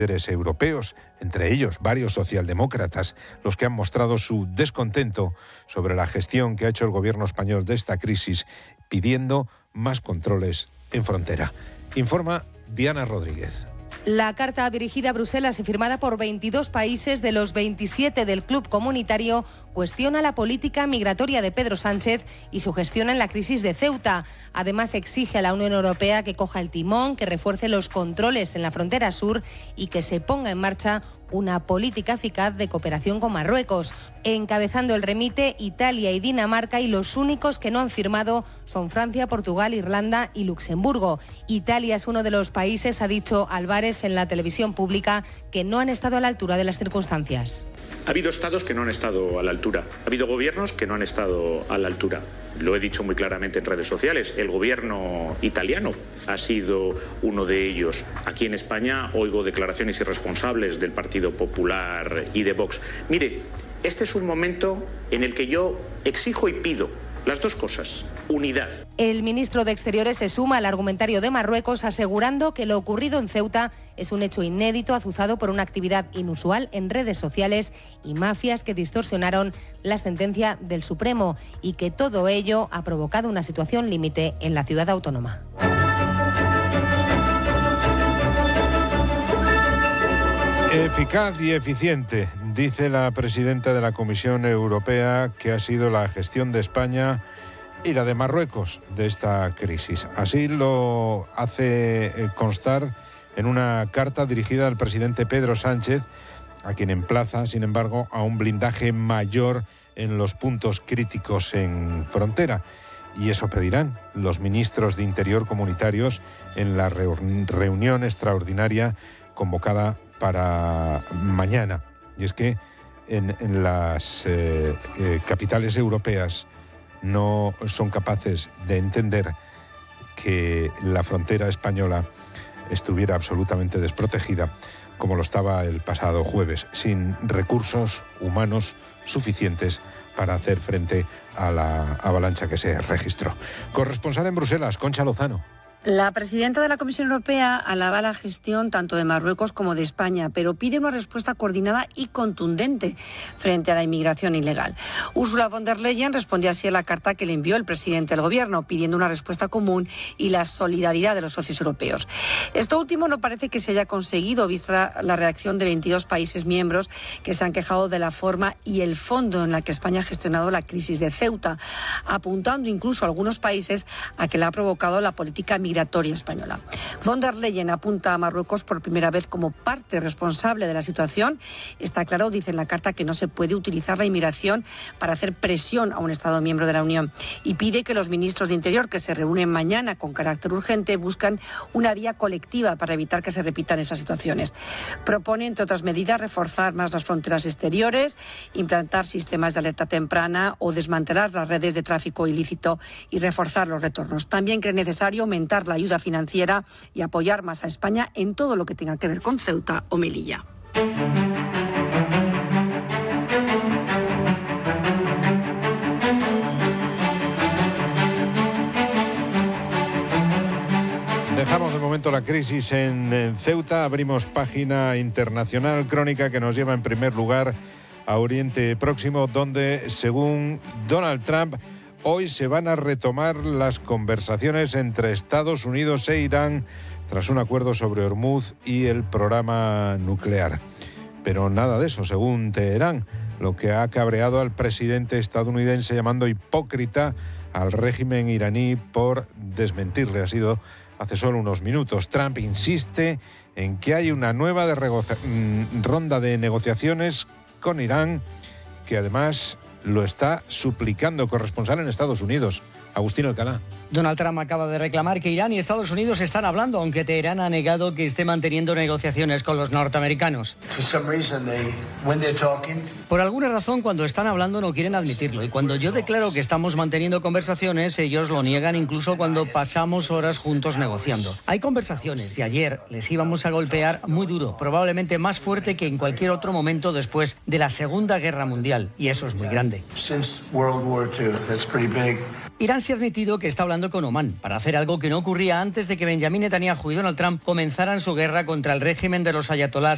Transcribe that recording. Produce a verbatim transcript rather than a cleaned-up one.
líderes europeos, entre ellos varios socialdemócratas, los que han mostrado su descontento sobre la gestión que ha hecho el gobierno español de esta crisis, pidiendo más controles en frontera. Informa Diana Rodríguez. La carta dirigida a Bruselas y firmada por veintidós países de los veintisiete del Club Comunitario cuestiona la política migratoria de Pedro Sánchez y su gestión en la crisis de Ceuta. Además, exige a la Unión Europea que coja el timón, que refuerce los controles en la frontera sur y que se ponga en marcha una política eficaz de cooperación con Marruecos. Encabezando el remite, Italia y Dinamarca, y los únicos que no han firmado son Francia, Portugal, Irlanda y Luxemburgo. Italia es uno de los países, ha dicho Álvarez en la televisión pública, que no han estado a la altura de las circunstancias. Ha habido estados que no han estado a la altura, ha habido gobiernos que no han estado a la altura. Lo he dicho muy claramente en redes sociales, el gobierno italiano ha sido uno de ellos. Aquí en España oigo declaraciones irresponsables del Partido Popular y de Vox. Mire, este es un momento en el que yo exijo y pido las dos cosas: unidad. El ministro de Exteriores se suma al argumentario de Marruecos, asegurando que lo ocurrido en Ceuta es un hecho inédito, azuzado por una actividad inusual en redes sociales y mafias que distorsionaron la sentencia del Supremo, y que todo ello ha provocado una situación límite en la ciudad autónoma. Eficaz y eficiente, dice la presidenta de la Comisión Europea, que ha sido la gestión de España y la de Marruecos de esta crisis. Así lo hace constar en una carta dirigida al presidente Pedro Sánchez, a quien emplaza, sin embargo, a un blindaje mayor en los puntos críticos en frontera. Y eso pedirán los ministros de Interior comunitarios en la reunión extraordinaria convocada para mañana. Y es que en, en las eh, eh, capitales europeas no son capaces de entender que la frontera española estuviera absolutamente desprotegida, como lo estaba el pasado jueves, sin recursos humanos suficientes para hacer frente a la avalancha que se registró. Corresponsal en Bruselas, Concha Lozano. La presidenta de la Comisión Europea alaba la gestión tanto de Marruecos como de España, pero pide una respuesta coordinada y contundente frente a la inmigración ilegal. Ursula von der Leyen respondió así a la carta que le envió el presidente del Gobierno, pidiendo una respuesta común y la solidaridad de los socios europeos. Esto último no parece que se haya conseguido, vista la reacción de veintidós países miembros que se han quejado de la forma y el fondo en la que España ha gestionado la crisis de Ceuta, apuntando incluso a algunos países a que la ha provocado la política migratoria migratoria española. Von der Leyen apunta a Marruecos por primera vez como parte responsable de la situación. Está claro, dice en la carta, que no se puede utilizar la inmigración para hacer presión a un Estado miembro de la Unión, y pide que los ministros de Interior, que se reúnen mañana con carácter urgente, buscan una vía colectiva para evitar que se repitan estas situaciones. Propone, entre otras medidas, reforzar más las fronteras exteriores, implantar sistemas de alerta temprana o desmantelar las redes de tráfico ilícito y reforzar los retornos. También cree necesario aumentar la ayuda financiera y apoyar más a España en todo lo que tenga que ver con Ceuta o Melilla. Dejamos de momento la crisis en, en Ceuta, abrimos página internacional, crónica que nos lleva en primer lugar a Oriente Próximo, donde, según Donald Trump, hoy se van a retomar las conversaciones entre Estados Unidos e Irán tras un acuerdo sobre Hormuz y el programa nuclear. Pero nada de eso, según Teherán, lo que ha cabreado al presidente estadounidense, llamando hipócrita al régimen iraní por desmentirle. Ha sido hace solo unos minutos. Trump insiste en que hay una nueva de regocia- ronda de negociaciones con Irán, que además lo está suplicando. Corresponsal en Estados Unidos, Agustín Alcalá. Donald Trump acaba de reclamar que Irán y Estados Unidos están hablando, aunque Teherán ha negado que esté manteniendo negociaciones con los norteamericanos. Por alguna razón, cuando están hablando no quieren admitirlo, y cuando yo declaro que estamos manteniendo conversaciones, ellos lo niegan, incluso cuando pasamos horas juntos negociando. Hay conversaciones y ayer les íbamos a golpear muy duro, probablemente más fuerte que en cualquier otro momento después de la Segunda Guerra Mundial, y eso es muy grande. Irán se ha admitido que está hablando con Omán para hacer algo que no ocurría antes de que Benjamín Netanyahu y Donald Trump comenzaran su guerra contra el régimen de los ayatolás